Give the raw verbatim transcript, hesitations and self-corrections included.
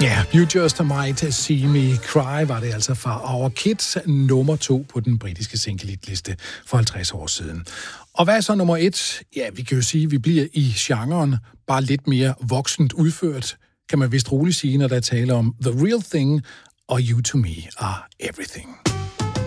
Ja, You Just Might See Me Cry var det altså fra Our Kids, nummer to på den britiske single-liste for halvtreds år siden. Og hvad er så nummer et? Ja, vi kan jo sige, at vi bliver i genren bare lidt mere voksent udført, kan man vist roligt sige, når der taler om The Real Thing og You To Me Are Everything.